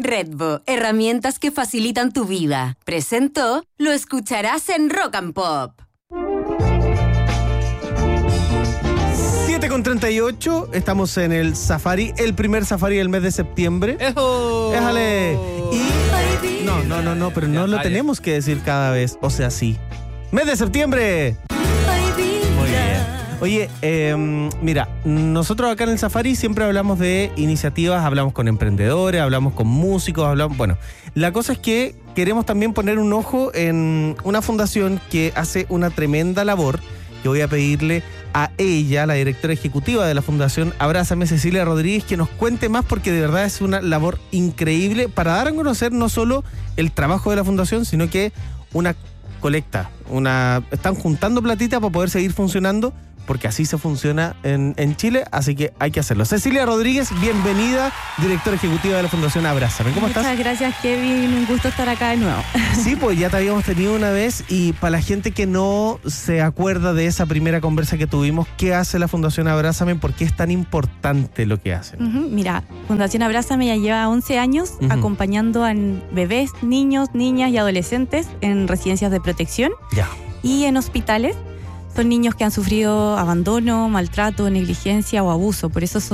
Redbo, herramientas que facilitan tu vida. Presentó Lo escucharás en Rock and Pop. 7:38, estamos en el Safari, el primer Safari del mes de septiembre. ¡Ejo! ¡Déjale! Y... No, pero no lo tenemos que decir cada vez, o sea, sí. ¡Mes de septiembre! Muy bien. Oye, mira, nosotros acá en el Safari siempre hablamos de iniciativas, hablamos con emprendedores, hablamos con músicos, hablamos... Bueno, la cosa es que queremos también poner un ojo en una fundación que hace una tremenda labor, que voy a pedirle a ella, la directora ejecutiva de la Fundación Abrázame, Cecilia Rodríguez, que nos cuente más, porque de verdad es una labor increíble para dar a conocer no solo el trabajo de la fundación, sino que una colecta, están juntando platita para poder seguir funcionando, porque así se funciona en Chile, así que hay que hacerlo. Cecilia Rodríguez, bienvenida, directora ejecutiva de la Fundación Abrázame. ¿Cómo estás? Muchas gracias, Kevin, un gusto estar acá de nuevo. Sí, pues ya te habíamos tenido una vez, y para la gente que no se acuerda de esa primera conversa que tuvimos, ¿qué hace la Fundación Abrázame? ¿Por qué es tan importante lo que hacen? Mira, Fundación Abrázame ya lleva 11 años acompañando a bebés, niños, niñas y adolescentes en residencias de protección y en hospitales. Son niños que han sufrido abandono, maltrato, negligencia o abuso, por eso